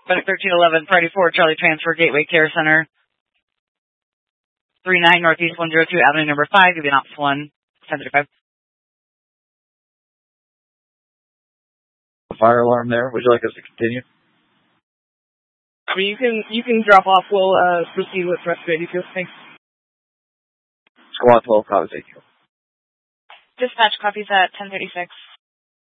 Medic 1311, Priority 4, Charlie Transfer, Gateway Care Center. 39 Northeast 102, Avenue number 5, give you an Ops 1, 1035. Fire alarm there. Would you like us to continue? I mean, you can drop off. We'll proceed with the rest of it. Thanks. Squad 12, copies 8. Dispatch copies at 1036.